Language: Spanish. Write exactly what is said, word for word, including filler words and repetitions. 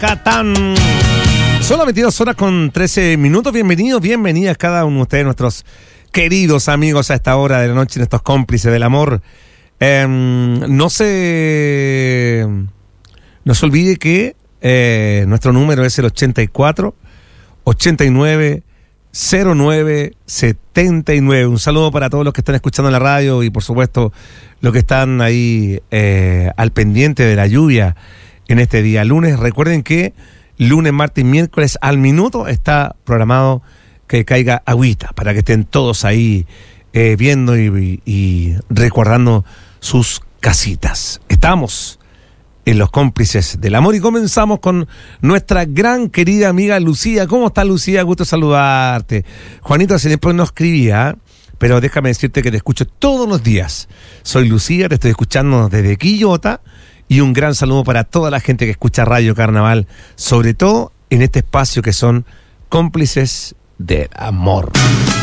Catán. Son las veintidós horas con trece minutos. Bienvenidos, bienvenidas cada uno de ustedes, nuestros queridos amigos a esta hora de la noche, nuestros cómplices del amor. Eh, no se no se olvide que eh, nuestro número es el ochenta y cuatro, ochenta y nueve, cero nueve, setenta y nueve. Un saludo para todos los que están escuchando en la radio y por supuesto los que están ahí eh, al pendiente de la lluvia en este día lunes. Recuerden que lunes, martes y miércoles al minuto está programado que caiga agüita para que estén todos ahí eh, viendo y, y, y recordando sus casitas. Estamos en los cómplices del amor y comenzamos con nuestra gran querida amiga Lucía. ¿Cómo está, Lucía? Gusto saludarte. Juanito hace tiempo no escribía, pero déjame decirte que te escucho todos los días. Soy Lucía, te estoy escuchando desde Quillota. Y un gran saludo para toda la gente que escucha Radio Carnaval, sobre todo en este espacio que son cómplices del amor.